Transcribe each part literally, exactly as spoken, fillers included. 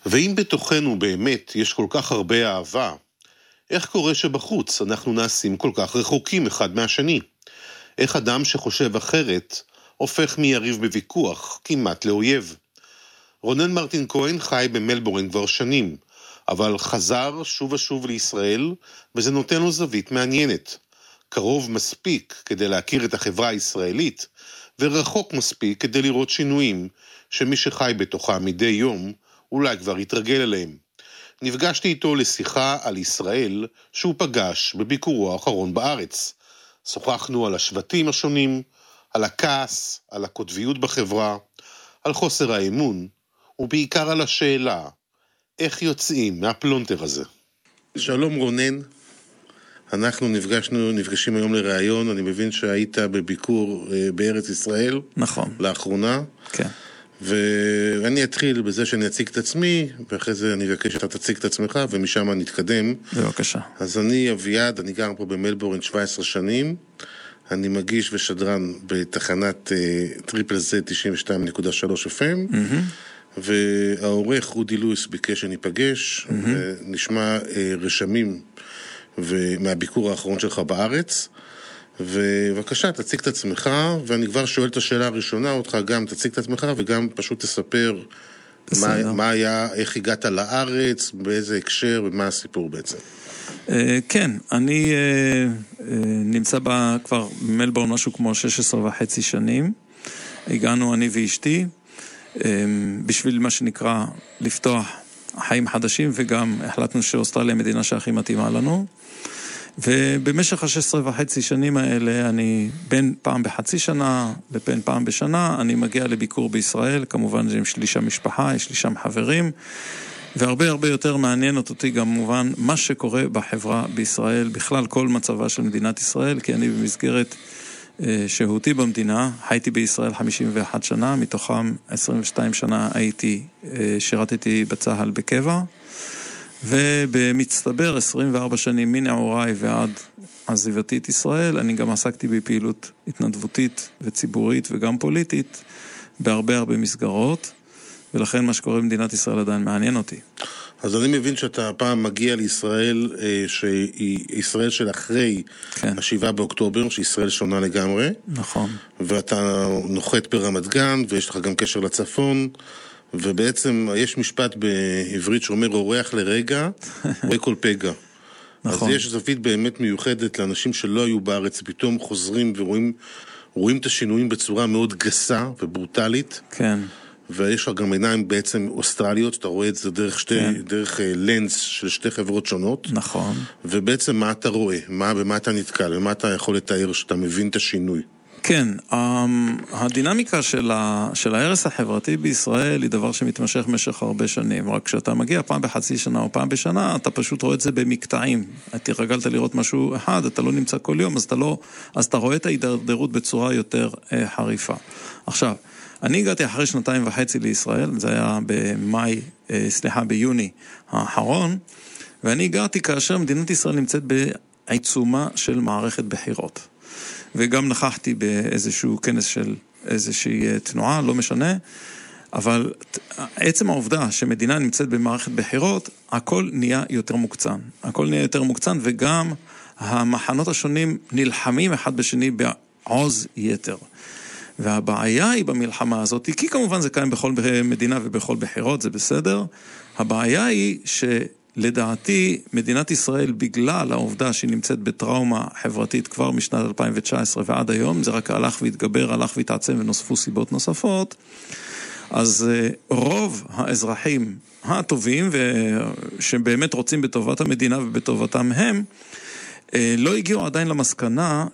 ואם בתוכנו באמת יש כל כך הרבה אהבה, איך קורה שבחוץ אנחנו נעשים כל כך רחוקים אחד מהשני? איך אדם שחושב אחרת הופך מיריב בוויכוח כמעט לאויב? רונן מרטין כהן חי במלבורן כבר שנים, אבל חזר שוב ושוב לישראל, וזה נותן לו זווית מעניינת. קרוב מספיק כדי להכיר את החברה הישראלית, ורחוק מספיק כדי לראות שינויים שמי שחי בתוכה מדי יום אולי כבר יתרגל אליהם. נפגשתי איתו לשיחה על ישראל שהוא פגש בביקורו האחרון בארץ. שוחחנו על השבטים השונים, על הכעס, על הקוטביות בחברה, על חוסר האמון, ובעיקר על השאלה, איך יוצאים מהפלונטר הזה. שלום רונן, אנחנו נפגשנו, נפגשים היום לראיון, אני מבין שהיית בביקור בארץ ישראל. נכון. לאחרונה. כן. ואני אתחיל בזה שאני אציג את עצמי, ואחרי זה אני אבקש שאתה תציג את עצמך, ומשם נתקדם. בבקשה. אז אני אביעד, אני גר פה במלבורן שבע עשרה שנים, אני מגיש ושדרן בתחנת טריפל זד תשעים ושתיים נקודה שלוש אף אם, והעורך רודי לואיס ביקש שניפגש, ונשמע רשמים מהביקור האחרון שלך בארץ. ובבקשה, תציג את עצמך, ואני כבר שואל את השאלה הראשונה אותך, גם תציג את עצמך וגם פשוט תספר מה, מה היה, איך הגעת לארץ, באיזה הקשר ומה הסיפור בעצם. כן, אני נמצא בה כבר במלבורן משהו כמו שש עשרה וחצי שנים. הגענו אני ואשתי בשביל מה שנקרא לפתוח חיים חדשים, וגם החלטנו שאוסטרליה מדינה שהכי מתאימה לנו. ובמשך ה-שש עשרה וחצי שנים האלה, אני בין פעם בחצי שנה לבין פעם בשנה, אני מגיע לביקור בישראל, כמובן יש לי שם משפחה, יש לי שם חברים, והרבה הרבה יותר מעניין אותי גם מובן מה שקורה בחברה בישראל, בכלל כל מצבה של מדינת ישראל, כי אני במסגרת אה, שהותי במדינה, הייתי בישראל חמישים ואחת שנה, מתוכם עשרים ושתיים שנה הייתי, אה, שירתתי בצהל בקבע, ובמצטבר עשרים וארבע שנים מנעוריי ועד עזיבתי את ישראל, אני גם עסקתי בפעילות התנדבותית וציבורית וגם פוליטית בהרבה הרבה מסגרות, ולכן מה שקורה במדינת ישראל עדיין מעניין אותי. אז אני מבין שאתה פעם מגיע לישראל, שהיא ישראל של אחרי כן. השבעה באוקטובר, שישראל שונה לגמרי. נכון. ואתה נוחת ברמת גן, ויש לך גם קשר לצפון, ובעצם יש משפט בעברית שאומר אורח לרגע, רואה כל פגע. נכון. אז יש זווית באמת מיוחדת לאנשים שלא היו בארץ, פתאום חוזרים ורואים רואים את השינויים בצורה מאוד גסה וברוטלית. כן. ויש לך גם עיניים בעצם אוסטרליות, אתה רואה את זה דרך, שתי, כן. דרך לנס של שתי חברות שונות. נכון. ובעצם מה אתה רואה? מה, במה אתה נתקל? ומה אתה יכול לתאר שאתה מבין את השינוי? כן, הדינמיקה של, ה, של הערס החברתי בישראל היא דבר שמתמשך במשך הרבה שנים. רק כשאתה מגיע פעם בחצי שנה או פעם בשנה, אתה פשוט רואה את זה במקטעים. אתה רגלת לראות משהו אחד, אתה לא נמצא כל יום, אז אתה, לא, אז אתה רואה את ההידרדרות בצורה יותר אה, חריפה. עכשיו, אני הגעתי אחרי שנתיים וחצי לישראל, זה היה במאי, אה, סליחה, ביוני האחרון, ואני הגעתי כאשר מדינת ישראל נמצאת בעיצומה של מערכת בחירות. וגם נכחתי באיזשהו כנס של איזושהי תנועה, לא משנה, אבל עצם העובדה שמדינה נמצאת במערכת בחירות, הכל נהיה יותר מוקצן. הכל נהיה יותר מוקצן, וגם המחנות השונים נלחמים אחד בשני בעוז יתר. והבעיה היא במלחמה הזאת, כי כמובן זה קיים בכל מדינה ובכל בחירות, זה בסדר. הבעיה היא ש... לדעתי, מדינת ישראל, בגלל העובדה שהיא נמצאת בטראומה חברתית כבר משנת אלפיים תשע עשרה ועד היום, זה רק הלך והתגבר, הלך והתעצם ונוספו סיבות נוספות, אז רוב האזרחים הטובים, שבאמת רוצים בטובת המדינה ובטובתם הם, לא הגיעו עדיין למסקנה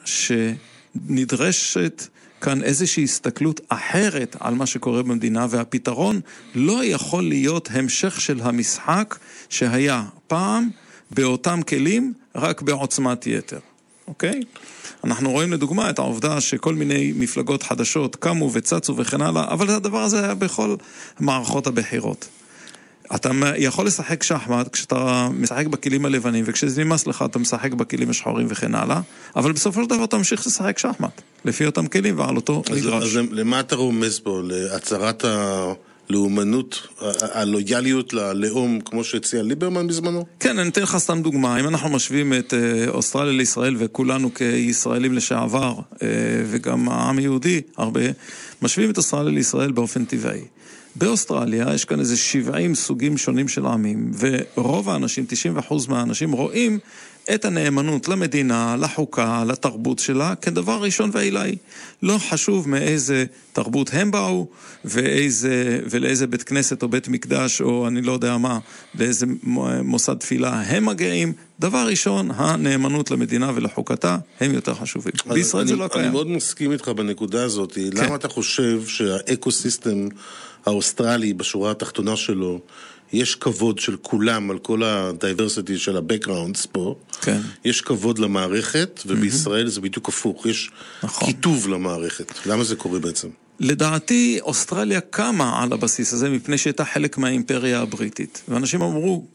שנדרשת כאן איזושהי הסתכלות אחרת על מה שקורה במדינה, והפתרון לא יכול להיות המשך של המשחק שהיה פעם באותם כלים, רק בעוצמת יתר. אוקיי? אנחנו רואים לדוגמה את העובדה שכל מיני מפלגות חדשות קמו וצצו וכן הלאה, אבל הדבר הזה היה בכל מערכות הבחירות. אתה יכול לשחק שחמט כשאתה משחק בכלים הלבנים, וכשזה נמאס לך אתה משחק בכלים השחורים וכן הלאה, אבל בסופו של דבר אתה ממשיך לשחק שחמט, לפי אותם כלים ועל אותו מגרש. אז למה אתה רומז בו? להצהרת ה... לאומנות, הלויאליות ללאום, כמו שהציע ליברמן בזמנו? כן, אני אתן לך סתם דוגמה. אם אנחנו משווים את אוסטרליה לישראל, וכולנו כישראלים לשעבר, וגם העם היהודי, הרבה, משווים את אוסטרליה לישראל באופן טבעי. באוסטרליה יש כאן איזה שבעים סוגים שונים של עמים, ורוב האנשים, תשעים אחוז מהאנשים, רואים את הנאמנות למדינה, לחוקה, לתרבות שלה, כדבר ראשון ועילאי. לא חשוב מאיזה תרבות הם באו, ואיזה, ולאיזה בית כנסת או בית מקדש, או אני לא יודע מה, לאיזה מוסד תפילה הם מגיעים. דבר ראשון, הנאמנות למדינה ולחוקתה, הם יותר חשובים. בישראל זה לא קיים. אני מאוד מסכים איתך בנקודה הזאת. כן. למה אתה חושב שהאקוסיסטם האוסטרלי, בשורה התחתונה שלו, יש כבוד של כולם על כל הדייברסיטי של ה-backgrounds פה, כן. יש כבוד למערכת, ובישראל זה בדיוק הפוך, יש נכון. כיתוב למערכת. למה זה קורה בעצם? לדעתי, אוסטרליה קמה על הבסיס הזה, מפני שהייתה חלק מהאימפריה הבריטית. ואנשים אמרו,